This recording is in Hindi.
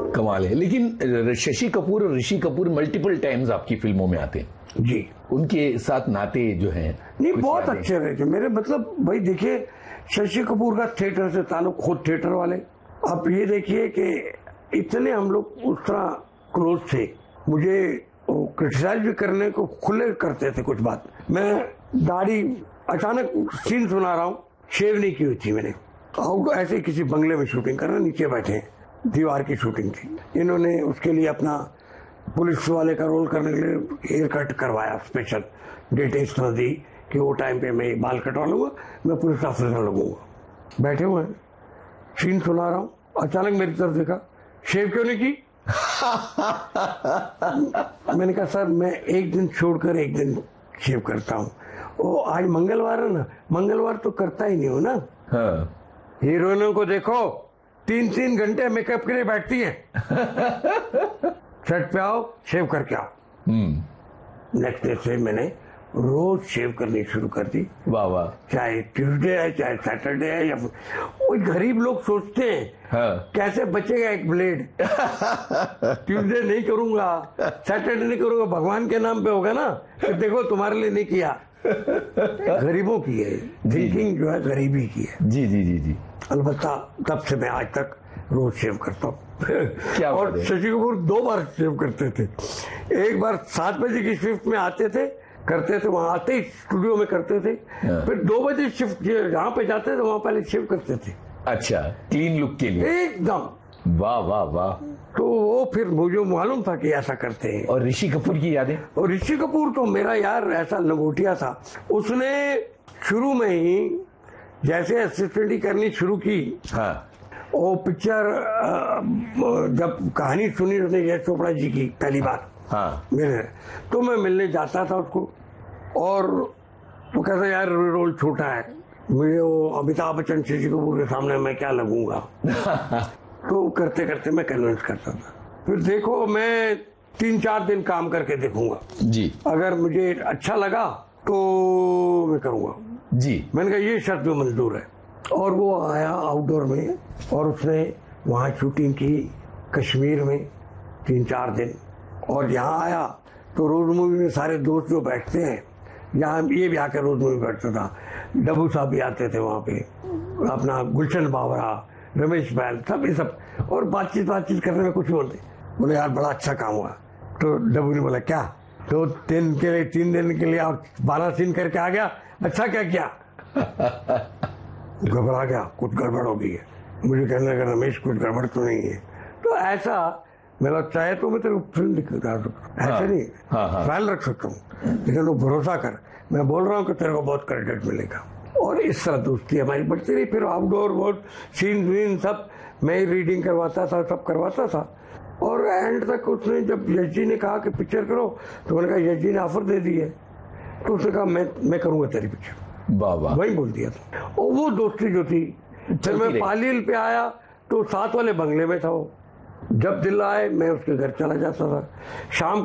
कमाल है। लेकिन शशि कपूर और ऋषि कपूर मल्टीपल टाइम्स आपकी फिल्मों में आते हैं जी, उनके साथ नाते जो हैं नहीं बहुत अच्छे रहे थे मेरे। मतलब भाई देखिए, शशि कपूर का थिएटर से ताल्लुक, खुद थिएटर वाले। आप ये देखिए कि इतने हम लोग उस तरह क्लोज थे, मुझे क्रिटिसाइज भी करने को खुले करते थे कुछ बात। मैं दाढ़ी, अचानक सीन सुना रहा हूँ, शेव नहीं की हुई थी मैंने, आउट ऐसे किसी बंगले में शूटिंग कर रहे, नीचे बैठे हैं, दीवार की शूटिंग थी। इन्होंने उसके लिए अपना पुलिस वाले का रोल करने के लिए हेयर कट करवाया, स्पेशल डेट इस तरह दी कि वो टाइम पे मैं बाल कटवा लूंगा, मैं पुलिस ऑफिसर लगूंगा। बैठे हुए हैं, सीन सुना रहा हूँ, अचानक मेरी तरफ देखा, शेव क्यों नहीं की? मैंने कहा सर मैं एक दिन छोड़कर एक दिन शेव करता हूँ। ओ आज मंगलवार है ना, मंगलवार तो करता ही नहीं हो ना। हाँ। हीरोइनों को देखो 3-3 घंटे मेकअप के लिए बैठती है। सेट पे आओ, शेव करके आओ। नेक्स्ट डे से मैंने रोज शेव करनी शुरू कर दी। वाह वाह। चाहे ट्यूसडे है, चाहे सैटरडे है, या वो गरीब लोग सोचते हैं हाँ। कैसे बचेगा एक ब्लेड। ट्यूसडे नहीं करूंगा, सैटरडे नहीं करूंगा, भगवान के नाम पे होगा ना कि देखो तुम्हारे लिए नहीं किया। गरीबों की है थिंकिंग, जो है गरीबी की है। जी जी जी जी। अलबत्ता तब से मैं आज तक रोज शेव करता हूँ। और शशि कपूर 2 बार शेव करते थे। एक बार 7 बजे की शिफ्ट में आते थे, करते थे, वहां आते ही स्टूडियो में करते थे। फिर 2 बजे शिफ्ट जहाँ पे जाते थे वहां पहले शेव करते थे। अच्छा, क्लीन लुक के लिए एकदम। वाह वाह वाह। तो वो फिर मुझे मालूम था कि ऐसा करते हैं। और ऋषि कपूर की यादें? और ऋषि कपूर तो मेरा यार ऐसा लंगोटिया था, उसने शुरू में ही जैसे असिस्टेंट ही करनी शुरू की। हाँ। वो पिक्चर जब कहानी सुनी उसने जय चोपड़ा जी की पहली बार, हाँ, मेरे तो मैं मिलने जाता था उसको, और वो कहता यार रोल छोटा है, मुझे वो अमिताभ बच्चन शशि कपूर के सामने मैं क्या लगूंगा। तो करते करते मैं कन्विंस करता था। फिर देखो मैं 3-4 दिन काम करके देखूंगा जी, अगर मुझे अच्छा लगा तो मैं करूंगा जी। मैंने कहा ये शर्त भी मंजूर है। और वो आया आउटडोर में और उसने वहाँ शूटिंग की कश्मीर में 3-4 दिन। और यहाँ आया तो रोज मूवी में सारे दोस्त जो बैठते हैं, यहाँ ये भी आकर रोज मूवी बैठता था। डब्बू साहब भी आते थे वहाँ पे, अपना गुलशन बावरा, रमेश बैल, सब ये सब। और बातचीत करने में कुछ बोलते, बोले यार बड़ा अच्छा काम हुआ। तो डब्बू ने बोला क्या, 3 दिन के लिए आप 12 सीन करके आ गया, अच्छा क्या किया? घबरा गया, कुछ गड़बड़ हो गई है। मुझे कहने लगा रमेश कुछ गड़बड़ तो नहीं है। तो ऐसा मेरा चाहे तो मैं तेरे को फिल्म दिखा सकता, ऐसे नहीं ख्याल रख सकता हूँ, लेकिन वो भरोसा कर, मैं बोल रहा हूँ कि तेरे को बहुत क्रेडिट मिलेगा। और इस तरह दोस्ती हमारी बढ़ती रही। फिर आउटडोर बहुत सीन वीन सब मैं ही रीडिंग करवाता था, सब करवाता था। और एंड तक उसने जब यश जी ने कहा कि पिक्चर करो, तो मैंने कहा यश जी ने ऑफर दे दी है, तो उसने कहा मैं करूँगा तेरी पिक्चर। बाबा, वही बोल दिया था। और वो दोस्ती जो थी, फिर मैं पालील पे आया तो 7 वाले बंगले में था वो। जब दिल आए मैं उसके घर चला जाता था। शाम